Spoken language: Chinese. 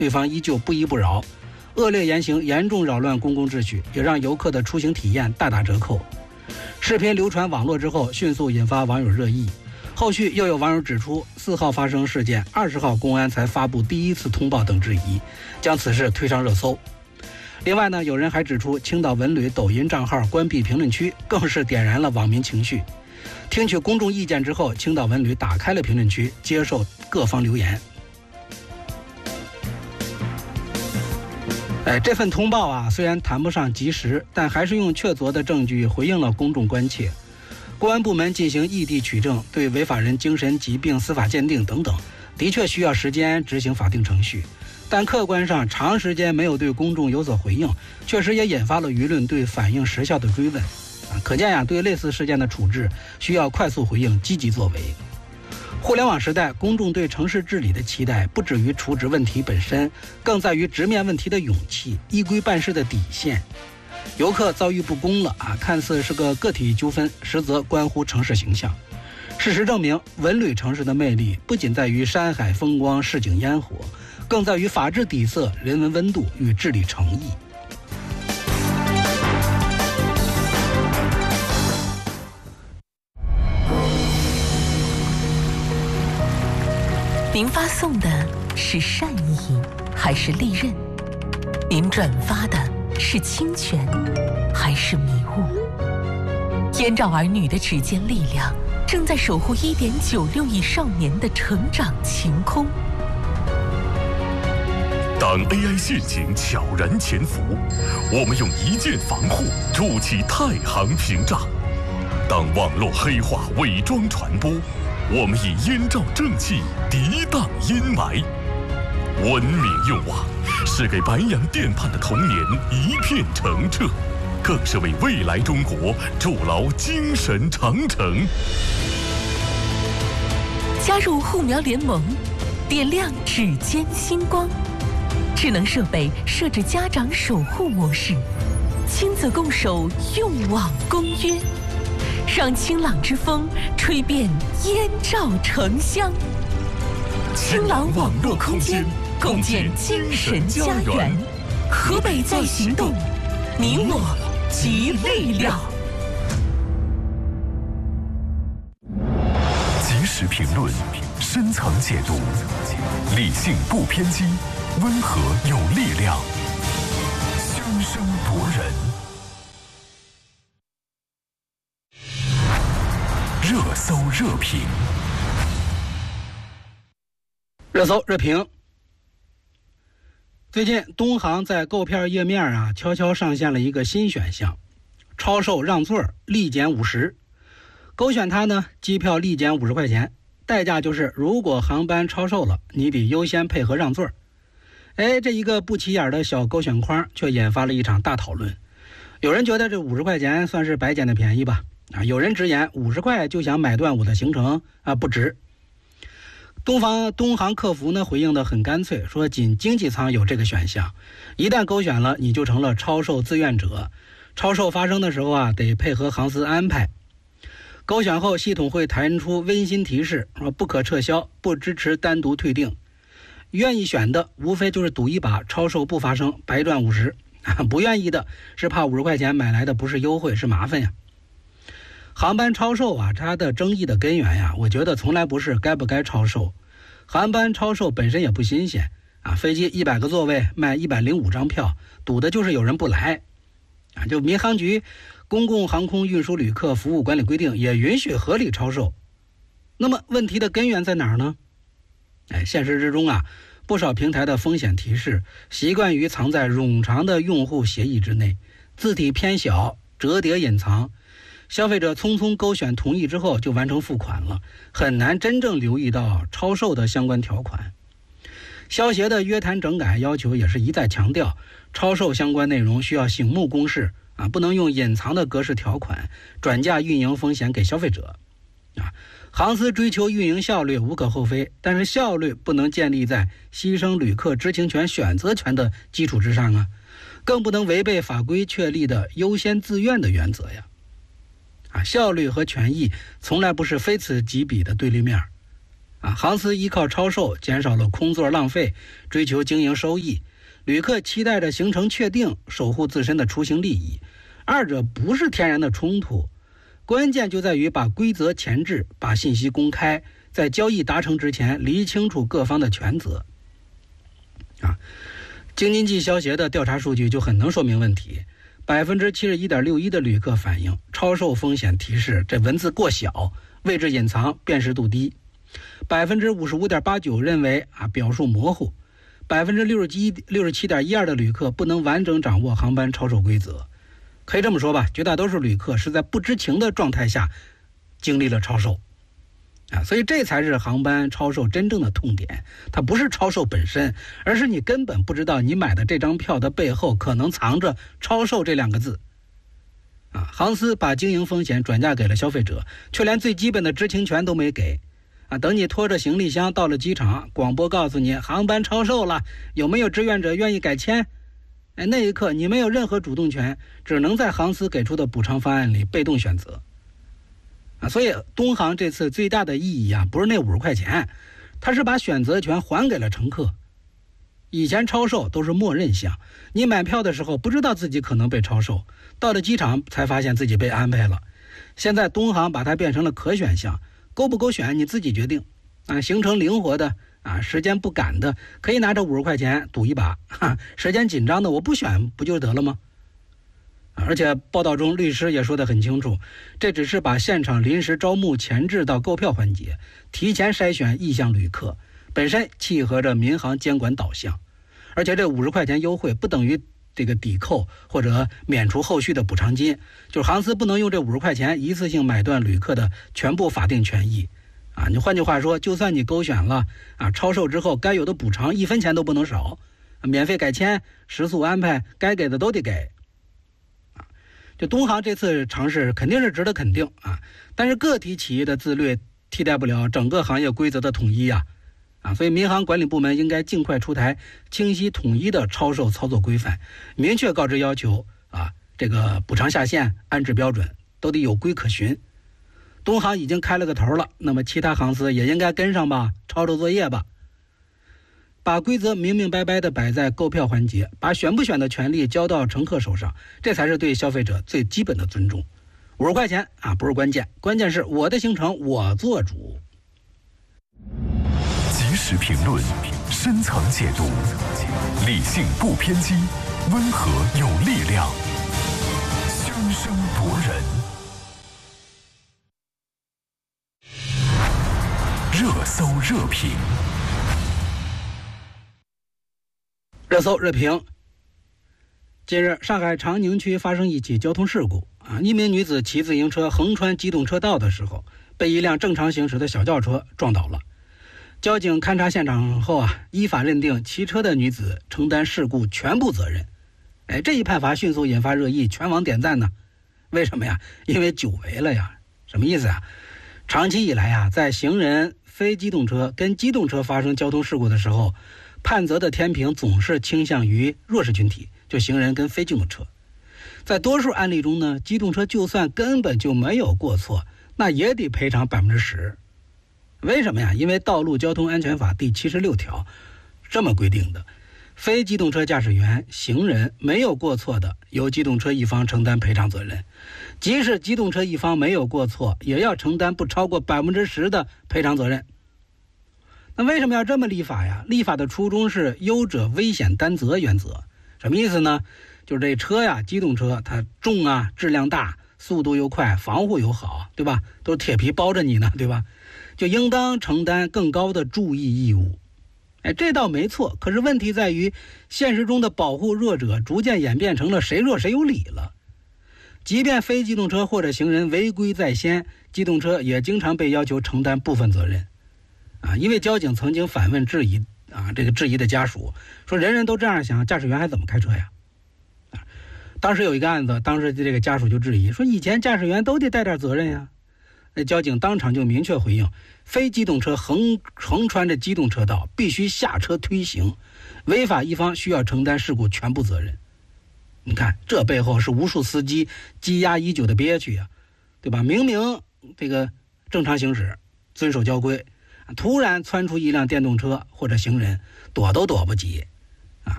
对方依旧不依不饶，恶劣言行严重扰乱公共秩序，也让游客的出行体验大打折扣。视频流传网络之后，迅速引发网友热议。后续又有网友指出，4号发生事件，20号公安才发布第一次通报等质疑，将此事推上热搜。另外呢，有人还指出，青岛文旅抖音账号关闭评论区，更是点燃了网民情绪。听取公众意见之后，青岛文旅打开了评论区，接受各方留言。这份通报啊，虽然谈不上及时，但还是用确凿的证据回应了公众关切。公安部门进行异地取证，对违法人精神疾病司法鉴定等等，的确需要时间执行法定程序。但客观上长时间没有对公众有所回应，确实也引发了舆论对反应时效的追问。可见呀，对类似事件的处置需要快速回应，积极作为。互联网时代，公众对城市治理的期待不止于处置问题本身，更在于直面问题的勇气、依规办事的底线。游客遭遇不公了看似是个个体纠纷，实则关乎城市形象。事实证明，文旅城市的魅力不仅在于山海风光、市井烟火，更在于法治底色、人文温度与治理诚意。 您发送的是善意还是利刃？您转发的是侵权还是迷雾？燕赵儿女的指尖力量正在守护1.96亿少年的成长晴空。 当 AI 陷阱悄然潜伏，我们用一键防护筑起太行屏障；当网络黑化伪装传播，我们以燕赵正气涤荡阴霾。文明用网是给白洋淀畔的童年一片澄澈，更是为未来中国筑牢精神长城。 加入护苗联盟，点亮指尖星光。智能设备设置家长守护模式，亲子共守用网公约，让清朗之风吹遍燕赵城乡。清朗网络空间，共建精神家园。河北在行动，你我集力量。 及时评论，深层解读，理性不偏激，温和有力量，声声夺人。热搜热评， 热搜热评。最近东航在购票页面悄悄上线了一个新选项，超售让座立减50。勾选它呢，机票立减50块钱，代价就是如果航班超售了，你得优先配合让座。这一个不起眼的小勾选框却引发了一场大讨论。有人觉得这50块钱算是白捡的便宜吧，有人直言50块就想买段午的行程不值。东航客服呢回应的很干脆，说仅经济舱有这个选项，一旦勾选了，你就成了超售自愿者，超售发生的时候得配合航司安排。勾选后，系统会弹出温馨提示，说不可撤销，不支持单独退订。愿意选的无非就是赌一把超售不发生，白赚50，不愿意的是怕50块钱买来的不是优惠，是麻烦呀。航班超售它的争议的根源我觉得从来不是该不该超售。航班超售本身也不新鲜飞机100个座位卖105张票，赌的就是有人不来就民航局《公共航空运输旅客服务管理规定》也允许合理超售。那么问题的根源在哪儿呢？现实之中不少平台的风险提示习惯于藏在冗长的用户协议之内，字体偏小，折叠隐藏，消费者匆匆勾选同意之后就完成付款了，很难真正留意到超售的相关条款。消协的约谈整改要求也是一再强调，超售相关内容需要醒目公示不能用隐藏的格式条款转嫁运营风险给消费者航司追求运营效率无可厚非，但是效率不能建立在牺牲旅客知情权、选择权的基础之上更不能违背法规确立的优先自愿的原则效率和权益从来不是非此即彼的对立面航司依靠超售减少了空座浪费，追求经营收益，旅客期待着行程确定，守护自身的出行利益，二者不是天然的冲突，关键就在于把规则前置，把信息公开，在交易达成之前理清楚各方的权责。京津冀消协的调查数据就很能说明问题。71.61% 的旅客反映超售风险提示这文字过小，位置隐藏，辨识度低。55.89% 认为表述模糊。67.12% 的旅客不能完整掌握航班超售规则。可以这么说吧，绝大多数旅客是在不知情的状态下经历了超售。所以这才是航班超售真正的痛点，它不是超售本身，而是你根本不知道你买的这张票的背后可能藏着超售这2个字。航司把经营风险转嫁给了消费者，却连最基本的知情权都没给。等你拖着行李箱到了机场，广播告诉你航班超售了，有没有志愿者愿意改签？那一刻你没有任何主动权，只能在航司给出的补偿方案里被动选择。所以东航这次最大的意义不是那50块钱，它是把选择权还给了乘客。以前超售都是默认项，你买票的时候不知道自己可能被超售，到了机场才发现自己被安排了。现在东航把它变成了可选项，勾不勾选你自己决定。行程灵活的时间不赶的可以拿着50块钱赌一把，时间紧张的我不选不就得了吗？而且报道中律师也说得很清楚，这只是把现场临时招募前置到购票环节，提前筛选意向旅客，本身契合着民航监管导向。而且这50块钱优惠不等于这个抵扣或者免除后续的补偿金，就是航司不能用这50块钱一次性买断旅客的全部法定权益。你换句话说，就算你勾选了超售之后该有的补偿1分钱都不能少，免费改签、食宿安排该给的都得给。就东航这次尝试肯定是值得肯定但是个体企业的自律替代不了整个行业规则的统一所以民航管理部门应该尽快出台清晰统一的超售操作规范，明确告知要求这个补偿下限、安置标准都得有规可循。东航已经开了个头了，那么其他航司也应该跟上吧，抄着作业吧。把规则明明白白地摆在购票环节，把选不选的权利交到乘客手上，这才是对消费者最基本的尊重。50块钱不是关键，关键是我的行程我做主。 及时评论，深层解读，理性不偏激，温和有力量，生生夺人。热搜热评。 热搜热评。近日，上海长宁区发生一起交通事故一名女子骑自行车横穿机动车道的时候，被一辆正常行驶的小轿车撞倒了。交警勘察现场后依法认定骑车的女子承担事故全部责任。这一判罚迅速引发热议，全网点赞呢。为什么呀？因为久违了呀。什么意思啊？长期以来在行人、非机动车跟机动车发生交通事故的时候，判责的天平总是倾向于弱势群体，就行人跟非机动车。在多数案例中呢，机动车就算根本就没有过错，那也得赔偿10%。为什么呀？因为《道路交通安全法》第76条这么规定的：非机动车驾驶员、行人没有过错的，由机动车一方承担赔偿责任；即使机动车一方没有过错，也要承担不超过10%的赔偿责任。那为什么要这么立法呀？立法的初衷是优者危险担责原则。什么意思呢？就是这车机动车它重质量大，速度又快，防护又好，对吧？都是铁皮包着你呢，对吧？就应当承担更高的注意义务。这倒没错，可是问题在于现实中的保护弱者逐渐演变成了谁弱谁有理了。即便非机动车或者行人违规在先，机动车也经常被要求承担部分责任。因为交警曾经反问质疑这个质疑的家属，说人人都这样想，驾驶员还怎么开车呀？当时有一个案子，当时这个家属就质疑说，以前驾驶员都得带点责任呀。那交警当场就明确回应，非机动车横穿着机动车道必须下车推行，违法一方需要承担事故全部责任。你看，这背后是无数司机积压已久的憋屈呀，对吧？明明这个正常行驶，遵守交规突然窜出一辆电动车或者行人，躲都躲不及。